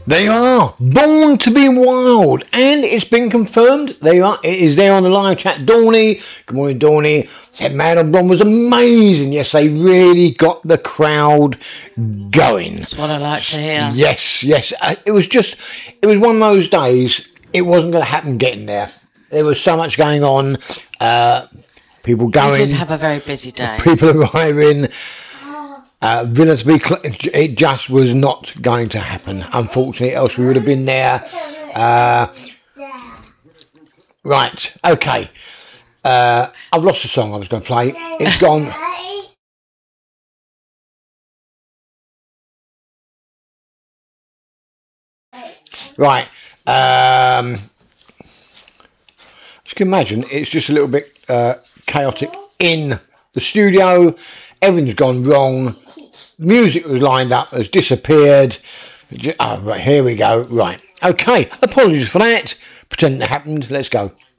There you are, Born to be Wild, and it's been confirmed. There you are, it is there on the live chat. Dawny, good morning, Dawny. Said Man on Blonde was amazing. Yes, they really got the crowd going. That's what I like to hear. Yes. It was one of those days. It wasn't going to happen getting there. There was so much going on. People going. You did have a very busy day. People arriving. Villa to be, it just was not going to happen, unfortunately, else we would have been there. Right, okay. I've lost the song I was going to play. It's gone. Right. As you can imagine, it's just a little bit chaotic in the studio. Everything's gone wrong. Music was lined up, has disappeared. Oh, right, here we go. Right. Okay. Apologies for that. Pretend it happened. Let's go.